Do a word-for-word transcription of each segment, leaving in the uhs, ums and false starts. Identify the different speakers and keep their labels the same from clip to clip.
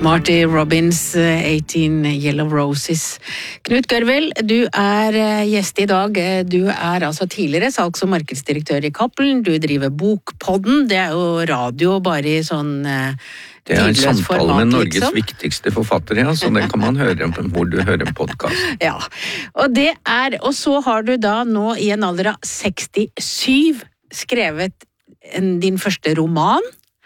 Speaker 1: Marty Robbins, eighteen Yellow Roses. Knut Gørvel, du er gjest i dag. Du er altså tidligere salgs- og markedsdirektør i Cappelen. Du driver Bokpodden. Det er jo radio bare i sånn
Speaker 2: Det er en samtale med Norges liksom. viktigste forfattere, ja, så den kan man høre hvor du hører podcast.
Speaker 1: Ja, og det er, og så har du da nå i en alder av sekstisju skrevet en, din første roman,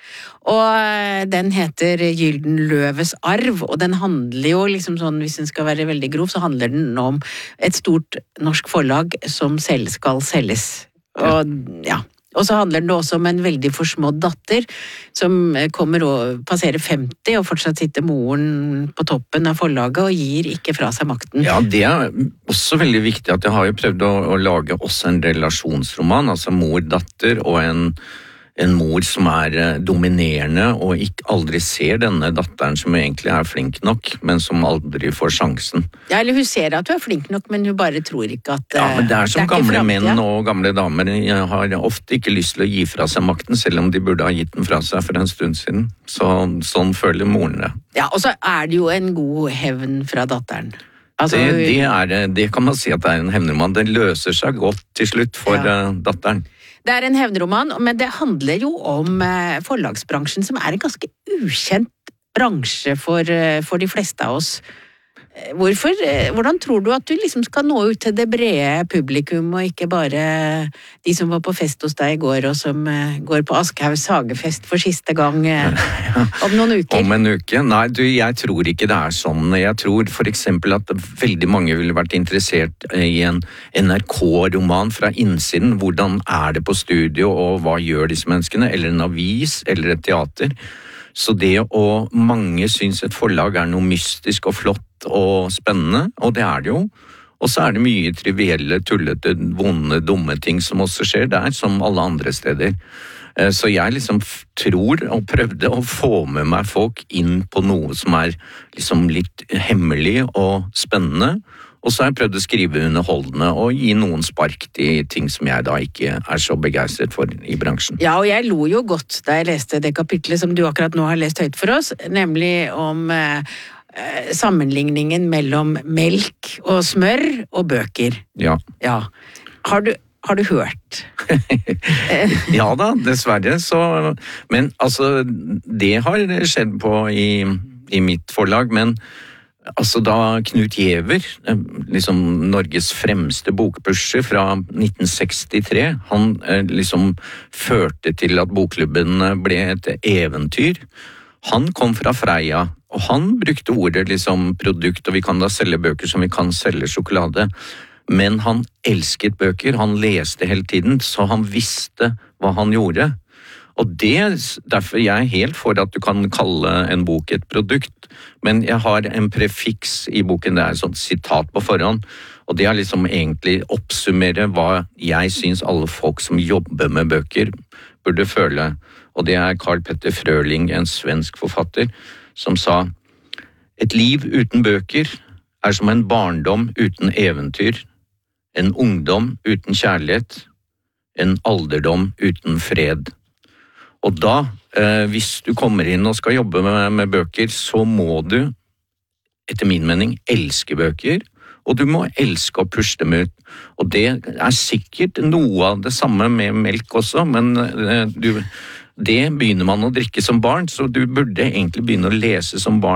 Speaker 1: og den heter Gyldenløves arv, og den handler jo liksom sånn, hvis den skal være veldig grov, så handler den om et stort norsk forlag som selv skal selges. Og ja, og så handler det også om en veldig forsmådd datter som kommer og passerer femti og fortsatt sitter moren på toppen av forlaget og gir ikke fra seg makten.
Speaker 2: Ja, det er også veldig viktig at jeg har jo prøvd å, å lage også en relasjonsroman, altså mor-datter og en En mor som er dominerende og ikke aldri ser denne datteren som egentlig er flink nok, men som aldri får sjansen.
Speaker 1: Ja, eller hun ser at hun er flink nok, men hun bare tror ikke at
Speaker 2: Ja, men det er som
Speaker 1: det er
Speaker 2: gamle menn og gamle damer. Jeg har ofte ikke lyst til å gi fra seg makten, selv om de burde ha gitt den fra seg for en stund siden. Så, sånn føler moren det.
Speaker 1: Ja, og så er det jo en god hevn fra datteren.
Speaker 2: Altså, det, det, er, det kan man si at det er en hevnroman. Den løser seg godt til slutt for ja. datteren.
Speaker 1: Det er en hevnroman, men det handler jo om forlagsbransjen, som er en ganske ukjent bransje for, for de fleste av oss. Hvorfor, hvordan tror du at du liksom skal nå ut til det brede publikum, og ikke bare de som var på fest hos deg i går, og som går på Aschehougs hagefest for siste gang om noen uker?
Speaker 2: Om en uke? Nei, du, jeg tror ikke det er sånn. Jeg tror for eksempel at veldig mange ville vært interessert i en N R K-roman fra innsiden. Hvordan er det på studio, og hva gjør disse menneskene? Eller en avis, eller et teater. Så det å mange synes et forlag er noe mystisk og flott og spennende, og det er det jo. Og så er det mye trivielle, tullete, vonde, dumme ting som også skjer der, som alle andre steder. Så jeg liksom tror og prøvde å få med meg folk inn på noe som er liksom litt hemmelig og spennende. Og så har jeg prøvd å skrive underholdende og gi noen spark til ting som jeg da ikke er så begeistret for i bransjen.
Speaker 1: Ja, og jeg lo jo godt da jeg leste det kapitlet som du akkurat nå har lest høyt for oss, nemlig om eh, sammenligningen mellom melk og smør og bøker.
Speaker 2: Ja.
Speaker 1: Ja. Har du, har du hørt?
Speaker 2: Ja da, dessverre. Så, men altså, det har skjedd på i, i mitt forlag, men altså da Knut Gjever, liksom Norges fremste bokpusher fra nitten sekstitre, han liksom førte til at bokklubben ble et eventyr. Han kom fra Freia, og han brukte ordet liksom produkt, og vi kan da selge bøker som vi kan selge sjokolade. Men han elsket bøker, han leste hele tiden, så han visste hva han gjorde. Og det, derfor jeg er helt for at du kan kalle en bok et produkt, men jeg har en prefiks i boken, det er et sånt sitat på forhånd, og det er liksom egentlig oppsummere hva jeg synes alle folk som jobber med bøker burde føle. Og det er Carl Petter Fröling, en svensk forfatter, som sa: et liv uten bøker er som en barndom uten eventyr, en ungdom uten kjærlighet, en alderdom uten fred. Og da, eh, hvis du kommer inn og skal jobbe med, med bøker, så må du, etter min mening, elske bøker, og du må elske å pushe dem ut. Og det er sikkert noe av det samme med melk også, men eh, du, det begynner man å drikke som barn, så du burde egentlig begynne å lese som barn.